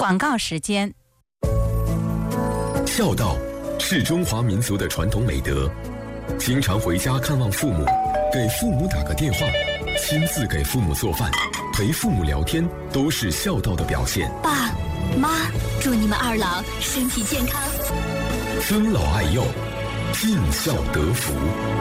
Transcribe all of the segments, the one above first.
广告时间。 孝道是中华民族的传统美德，经常回家看望父母，给父母打个电话，亲自给父母做饭，陪父母聊天，都是孝道的表现。 爸妈，祝你们二老身体健康， 尊老爱幼，尽孝得福。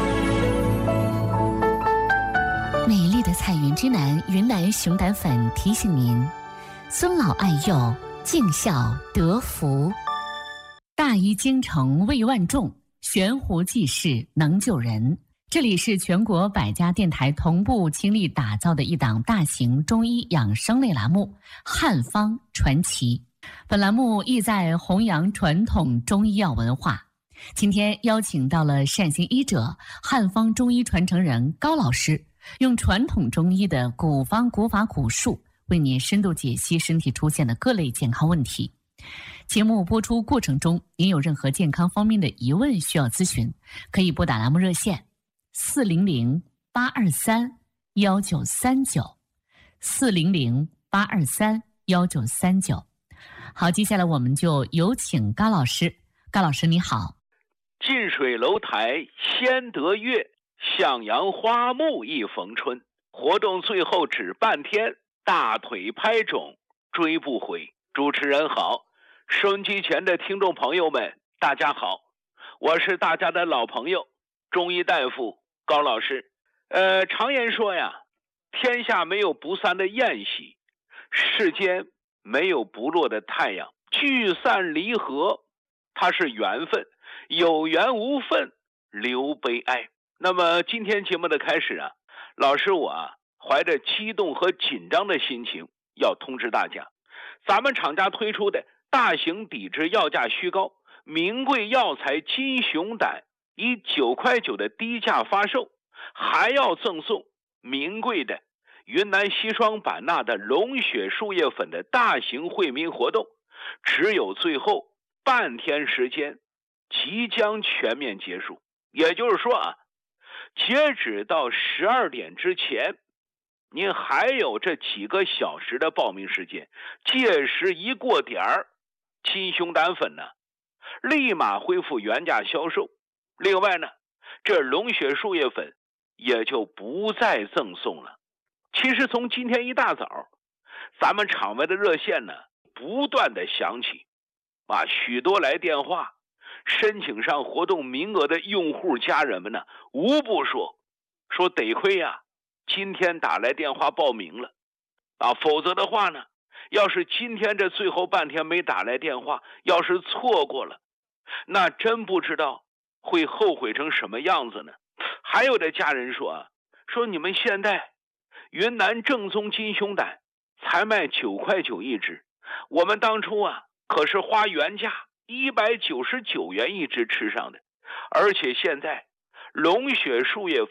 美丽的彩云之南云南熊胆粉提醒您：尊老爱幼，尽孝得福。大医精诚为万众，悬壶济世能救人。这里是全国100家电台同步倾力打造的一档大型中医养生类栏目《汉方传奇》。本栏目意在弘扬传统中医药文化。今天邀请到了善行医者、汉方中医传承人高老师，用传统中医的古方古法古术，为您深度解析身体出现的各类健康问题。节目播出过程中，您有任何健康方面的疑问需要咨询，可以拨打栏目热线400-823-1939 400-823-1939。好，接下来我们就有请高老师。高老师你好。 近水楼台先得月，向阳花木一逢春。活动最后只半天，大腿拍肿追不回。主持人好，收音机前的听众朋友们大家好，我是大家的老朋友中医大夫高老师。常言说呀，天下没有不散的宴席，世间没有不落的太阳。聚散离合它是缘分，有缘无分留悲哀。那么今天节目的开始啊，老师我怀着激动和紧张的心情要通知大家，咱们厂家推出的大型抵制药价虚高名贵药材金熊胆，以9.9块的低价发售，还要赠送名贵的云南硒霜版纳的龙血树叶粉的大型惠民活动，只有最后半天时间即将全面结束。也就是说截止到12点之前，您还有这几个小时的报名时间，届时一过点儿，金熊胆粉呢立马恢复原价销售。另外呢，这龙血树叶粉也就不再赠送了。其实从今天一大早，咱们场外的热线呢不断的响起许多来电话申请上活动名额的用户家人们呢，无不说得亏今天打来电话报名了否则的话呢，要是今天这最后半天没打来电话，要是错过了，那真不知道会后悔成什么样子呢。还有的家人说你们现在云南正宗金熊胆才卖9.9块一支，我们当初可是花原价199元一支吃上的，而且现在龙血树叶